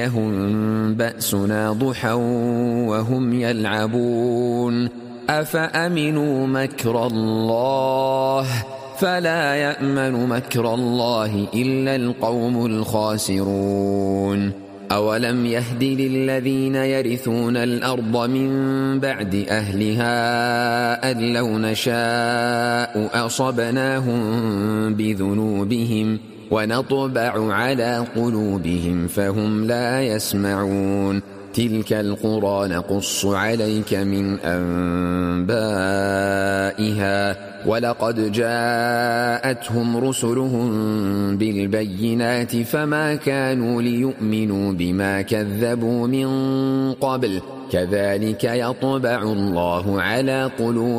هم بأسنا ضحى وهم يلعبون أفأمنوا مكر الله فلا يأمن مكر الله إلا القوم الخاسرون أولم يهد للذين يرثون الأرض من بعد أهلها أن لو نشاء أصبناهم بذنوبهم ونطبع على قلوبهم فهم لا يسمعون تلك القرى نقص عليك من أنبائها ولقد جاءتهم رسلهم بالبينات فما كانوا ليؤمنوا بما كذبوا من قبل كذلك يطبع الله على قلوبهم